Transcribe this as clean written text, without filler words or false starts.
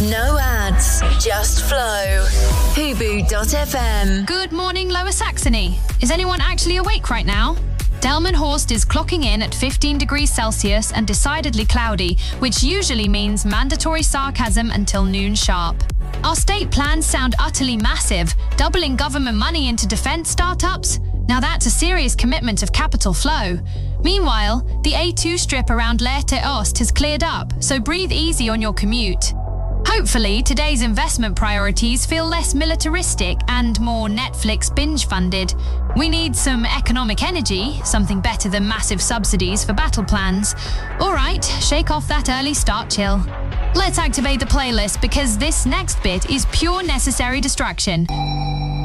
No ads, just flow. Hubu.fm. Good morning, Lower Saxony. Is anyone actually awake right now? Delmenhorst is clocking in at 15 degrees Celsius and decidedly cloudy, which usually means mandatory sarcasm until noon sharp. Our state plans sound utterly massive, doubling government money into defence startups. Now that's a serious commitment of capital flow. Meanwhile, the A2 strip around Lehrte Ost has cleared up, so breathe easy on your commute. Hopefully, today's investment priorities feel less militaristic and more Netflix binge-funded. We need some economic energy, something better than massive subsidies for battle plans. All right, shake off that early start chill. Let's activate the playlist because this next bit is pure necessary distraction.